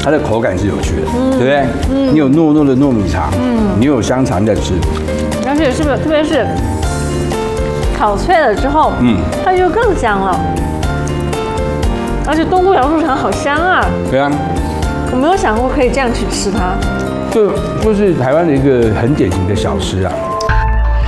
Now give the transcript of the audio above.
它的口感是有趣的，对不对？你有糯糯的糯米肠，你有香肠在吃， 而且是不是特别是烤脆了之后，它就更香了。而且冬菇瑶柱肠好香啊！ 对啊， 我没有想过可以这样去吃它。 就是台湾的一个很典型的小吃啊。